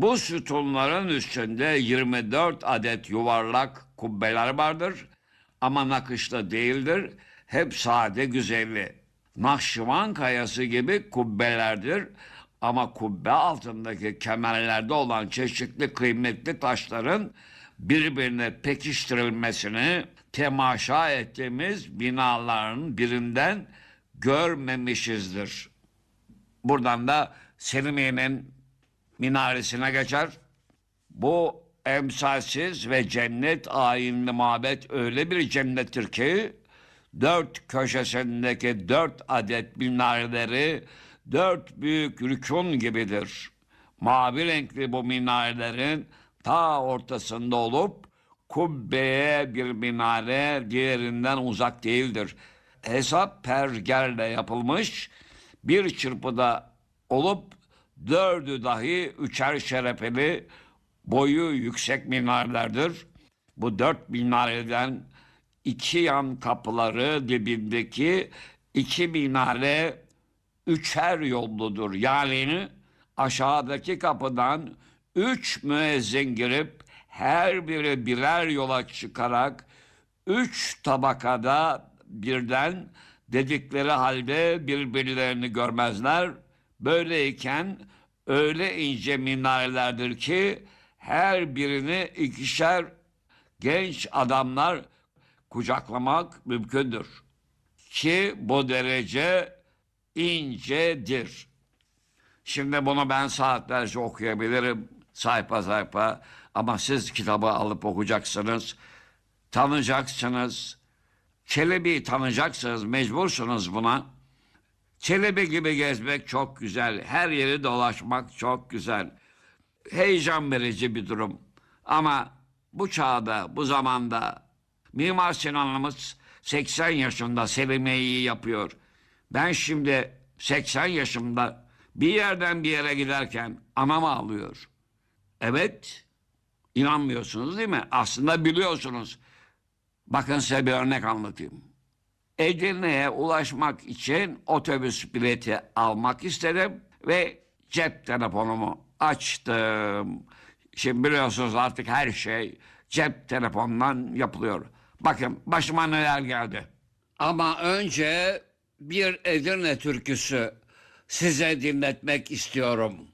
Bu sütunların üstünde 24 adet yuvarlak kubbeler vardır ama nakışlı değildir. Hep sade güzelli. Nakşivan kayası gibi kubbelerdir ama kubbe altındaki kemerlerde olan çeşitli kıymetli taşların birbirine pekiştirilmesini temaşa ettiğimiz binaların birinden görmemişizdir. Buradan da Selimiye'nin minaresine geçer. Bu emsalsiz ve cennet ayinli mabet öyle bir cennettir ki dört köşesindeki 4 adet minareleri 4 büyük rükun gibidir. Mavi renkli bu minarelerin ta ortasında olup kubbeye bir minare diğerinden uzak değildir. Hesap pergerle yapılmış, bir çırpıda olup 4'ü dahi üçer şerefeli boyu yüksek minarelerdir. Bu 4 minareden 2 yan kapıları dibindeki 2 minare üçer yolludur. Yani aşağıdaki kapıdan 3 müezzin girip her biri birer yola çıkarak 3 tabakada birden dedikleri halde birbirlerini görmezler. Böyleyken öyle ince minarelerdir ki her birini ikişer genç adamlar kucaklamak mümkündür. Ki bu derece incedir. Şimdi bunu ben saatlerce okuyabilirim, sayfa sayfa, ama siz kitabı alıp okuyacaksınız, tanıyacaksınız. Çelebi'yi tanıyacaksınız, mecbursunuz buna. Çelebi gibi gezmek çok güzel, her yeri dolaşmak çok güzel. Heyecan verici bir durum. Ama bu çağda, bu zamanda Mimar Sinan'ımız 80 yaşında Selimiye'yi yapıyor. Ben şimdi 80 yaşımda bir yerden bir yere giderken anam ağlıyor. Evet, inanmıyorsunuz değil mi? Aslında biliyorsunuz. Bakın size bir örnek anlatayım. Edirne'ye ulaşmak için otobüs bileti almak istedim ve cep telefonumu açtım. Şimdi biliyorsunuz artık her şey cep telefonundan yapılıyor. Bakın başıma neler geldi. Ama önce bir Edirne türküsü size dinletmek istiyorum.